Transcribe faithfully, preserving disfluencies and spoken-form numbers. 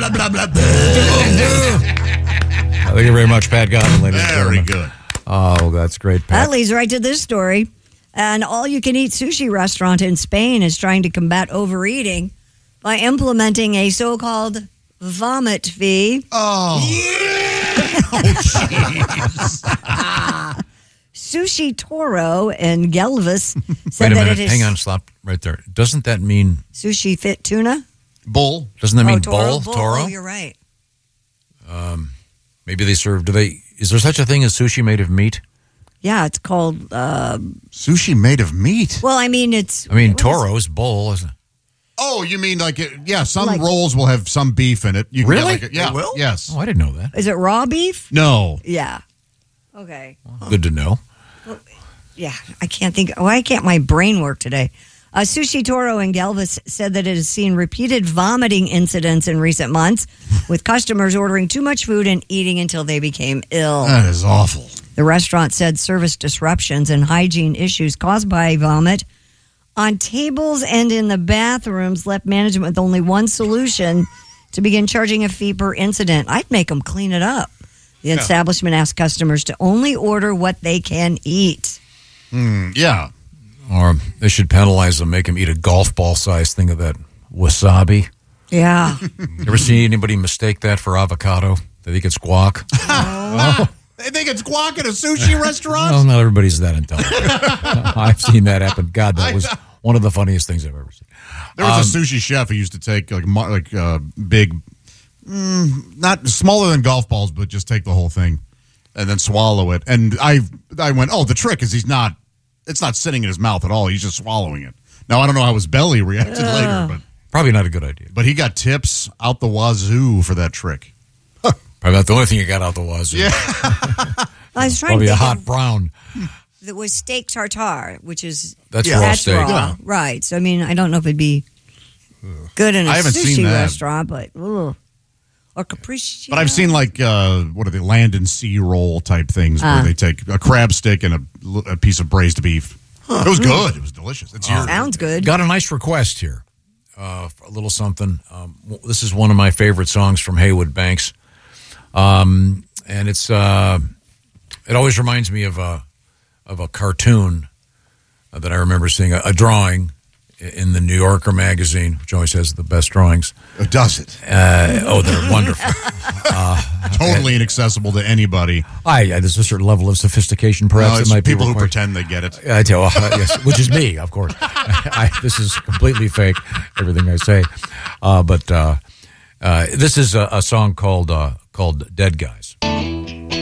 blah, blah, blah, blah. Thank you very much, Pat Godwin, ladies and Very gentlemen. good. Oh, that's great, Pat. That leads right to this story. An all-you-can-eat sushi restaurant in Spain is trying to combat overeating by implementing a so-called vomit fee. Oh. Oh, jeez. Sushi Toro in Gelvis said Wait a that minute. it is Hang on. Stop right there. Doesn't that mean... sushi fit tuna. Bull. Doesn't that mean oh, toro, bull? bull. Toro? Oh, you're right. Um, maybe they serve... Do they? Is there such a thing as sushi made of meat? Yeah, it's called. Uh, Sushi made of meat. well, I mean, it's. I mean, what is Toro's bull. Isn't it? Oh, you mean like, it, yeah, some Like- rolls will have some beef in it. You can get Really? Like a, yeah. They will? Yes. Oh, I didn't know that. it? Is it raw beef? No. Yeah. Okay. Good to know. Yeah, I can't think. Why can't my brain work today? Uh, Sushi Toro in Gelvis said that it has seen repeated vomiting incidents in recent months, with customers ordering too much food and eating until they became ill. That is awful. The restaurant said service disruptions and hygiene issues caused by vomit on tables and in the bathrooms left management with only one solution: to begin charging a fee per incident. I'd make them clean it up. The Yeah. establishment asked customers to only order what they can eat. Mm, yeah. Or they should penalize them, make them eat a golf ball size thing of that wasabi. Yeah. You ever see anybody mistake that for avocado? They think it's guac. Oh. They think it's guac at a sushi restaurant? Well, not everybody's that intelligent. I've seen that happen. God, that was one of the funniest things I've ever seen. There was Um, a sushi chef who used to take like mo- like uh, big, mm, not smaller than golf balls, but just take the whole thing and then swallow it. And I I went, oh, the trick is he's not, it's not sitting in his mouth at all. He's just swallowing it. Now, I don't know how his belly reacted Uh. later, but Probably not a good idea. but he got tips out the wazoo for that trick. Probably not the only thing you got out the wazoo. Yeah. I was trying Probably to a think hot of, brown. it was steak tartare, which is That's Yeah. raw that's steak. raw. Yeah. Right. So I mean, I don't know if it'd be good in a I haven't sushi seen that. restaurant, but ugh. Or capriccio. But I've seen like, uh, what are they, land and sea roll type things Ah. where they take a crab stick and a, a piece of braised beef. It was good. It was delicious. It's your, Sounds good. Got a nice request here. Uh, for a little something. Um, w- this is one of my favorite songs from Haywood Banks. Um, and it's uh, it always reminds me of a of a cartoon uh, that I remember seeing, a, a drawing i- in the New Yorker magazine, which always has the best drawings. it does it. Uh, oh, they're wonderful. Totally inaccessible to anybody. I, I there's a certain level of sophistication, perhaps. No, that it's might be people who required. pretend they get it. I tell, uh, yes, which is me, of course. I, this is completely fake, everything I say. Uh, but uh, uh, this is a, a song called uh, called "Dead Guys."